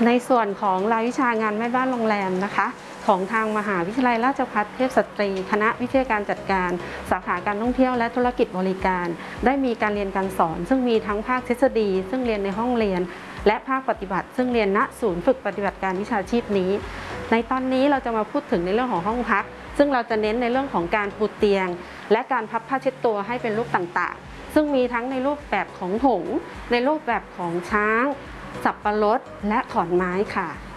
ในส่วนของรายวิชางานแม่บ้านโรงแรมนะคะของทางมหาวิทยาลัยราชภัฏเทพสตรีคณะวิทยาการจัดการสาขาการท่องเที่ยวและธุรกิจบริการได้มีการเรียนการสอนซึ่งมีทั้งภาคทฤษฎีซึ่งเรียนในห้องเรียนและภาคปฏิบัติซึ่งเรียนณศูนย์ฝึกปฏิบัติการวิชาชีพนี้ในตอนนี้เราจะมาพูดถึงในเรื่องของห้องพักซึ่งเราจะเน้นในเรื่องของการปูเตียงและการพับผ้าเช็ดตัวให้เป็นรูปต่างๆซึ่งมีทั้งในรูปแบบของหงส์ในรูปแบบของช้างสับปะรดและขอนไม้ค่ะ